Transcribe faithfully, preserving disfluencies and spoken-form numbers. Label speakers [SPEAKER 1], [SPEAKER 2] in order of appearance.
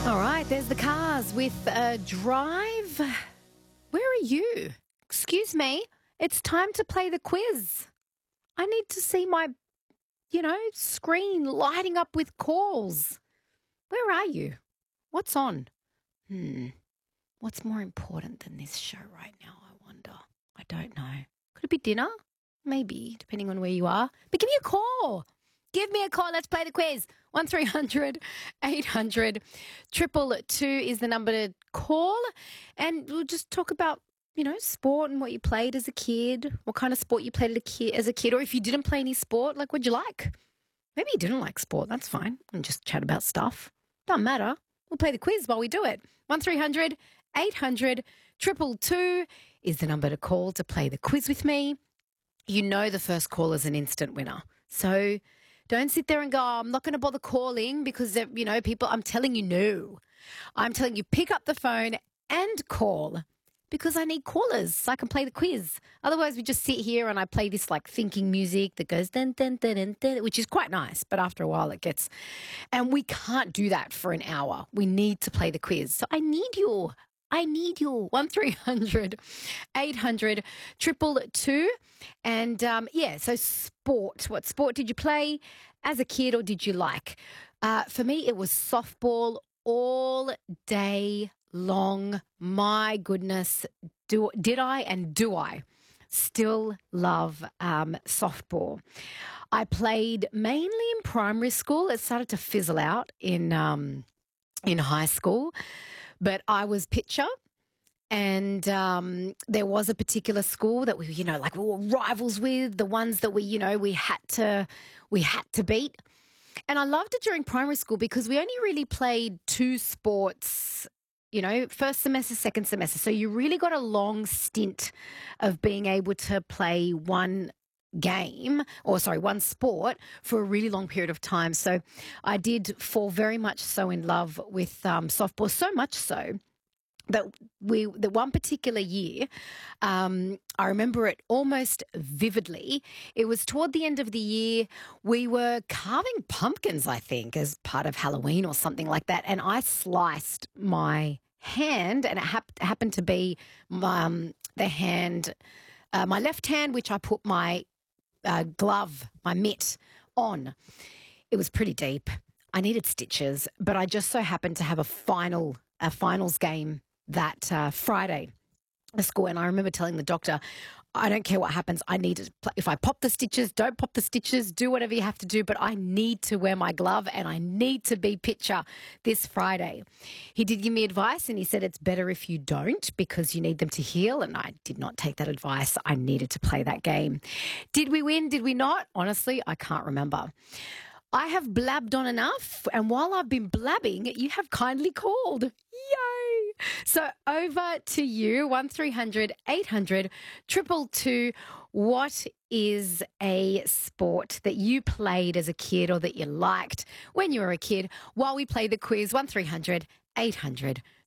[SPEAKER 1] All right, there's the cars with uh, Drive. Where are you? Excuse me. It's time to play the quiz. I need to see my, you know, screen lighting up with calls. Where are you? What's on? Hmm. What's more important than this show right now, I wonder? I don't know. Could it be dinner? Maybe, depending on where you are. But give me a call. Give me a call. Let's play the quiz. one three hundred eight hundred two two is the number to call. And we'll just talk about, you know, sport and what you played as a kid, what kind of sport you played as a kid, as a kid, or if you didn't play any sport, like what'd you like? Maybe you didn't like sport. That's fine. And just chat about stuff. Doesn't matter. We'll play the quiz while we do it. one three hundred eight hundred two two is the number to call to play the quiz with me. You know the first call is an instant winner. So don't sit there and go, oh, I'm not going to bother calling because, you know, people, I'm telling you no. I'm telling you pick up the phone and call because I need callers so I can play the quiz. Otherwise, we just sit here and I play this like thinking music that goes dun, dun, dun, dun, dun, which is quite nice. But after a while it gets, and we can't do that for an hour. We need to play the quiz. So I need you. I need you. one three hundred eight hundred two two. And, um, yeah, so sport. What sport did you play as a kid or did you like? Uh, for me, it was softball all day long. My goodness, do, did I and do I still love um, softball? I played mainly in primary school. It started to fizzle out in um, in high school. But I was pitcher, and um, there was a particular school that we, you know, like we were rivals with, the ones that we, you know, we had to, we had to beat. And I loved it during primary school because we only really played two sports, you know, first semester, second semester. So you really got a long stint of being able to play one game or sorry, one sport for a really long period of time. So I did fall very much so in love with um, softball, so much so that we, the one particular year, um, I remember it almost vividly. It was toward the end of the year. We were carving pumpkins, I think, as part of Halloween or something like that. And I sliced my hand, and it hap- happened to be my, um, the hand, uh, my left hand, which I put my uh, glove, my mitt on. It was pretty deep. I needed stitches, but I just so happened to have a final, a finals game that uh, Friday at school. And I remember telling the doctor, I don't care what happens. I need to, play. If I pop the stitches, don't pop the stitches, do whatever you have to do, but I need to wear my glove and I need to be pitcher this Friday. He did give me advice and he said it's better if you don't because you need them to heal. And I did not take that advice. I needed to play that game. Did we win? Did we not? Honestly, I can't remember. I have blabbed on enough, and while I've been blabbing, you have kindly called. Yay! So over to you, one three hundred eight hundred two two. What is a sport that you played as a kid or that you liked when you were a kid? While we play the quiz, one three hundred eight hundred